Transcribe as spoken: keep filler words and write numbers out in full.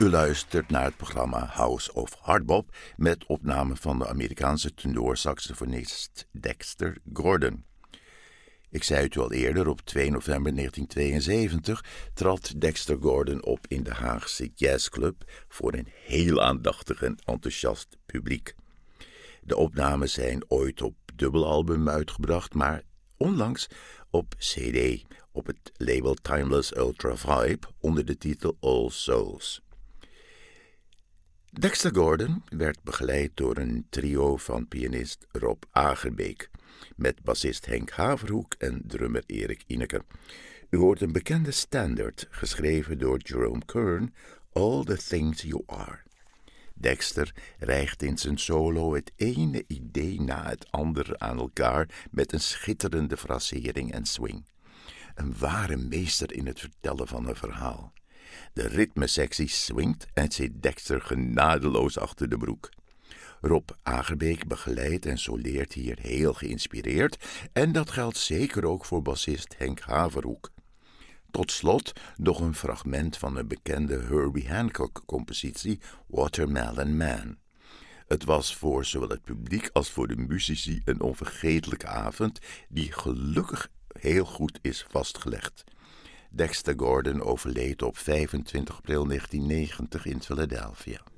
U luistert naar het programma House of Hardbop met opname van de Amerikaanse tenorsaxofonist Dexter Gordon. Ik zei het u al eerder, op twee november negentien tweeënzeventig trad Dexter Gordon op in de Haagse Jazzclub voor een heel aandachtig en enthousiast publiek. De opnames zijn ooit op dubbelalbum uitgebracht, maar onlangs op C D op het label Timeless Ultra Vibe onder de titel All Souls. Dexter Gordon werd begeleid door een trio van pianist Rob Agerbeek, met bassist Henk Haverhoek en drummer Erik Ineke. U hoort een bekende standaard, geschreven door Jerome Kern, All the Things You Are. Dexter rijgt in zijn solo het ene idee na het andere aan elkaar met een schitterende frasering en swing. Een ware meester in het vertellen van een verhaal. De ritmesectie swingt en zit Dexter genadeloos achter de broek. Rob Agerbeek begeleidt en soleert hier heel geïnspireerd en dat geldt zeker ook voor bassist Henk Haverhoek. Tot slot nog een fragment van een bekende Herbie Hancock-compositie Watermelon Man. Het was voor zowel het publiek als voor de muzici een onvergetelijke avond die gelukkig heel goed is vastgelegd. Dexter Gordon overleed op vijfentwintig april negentien negentig in Philadelphia.